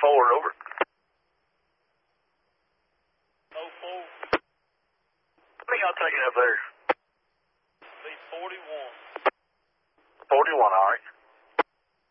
forward, over. 04. What y'all taking up there? Be 41. 41, all right.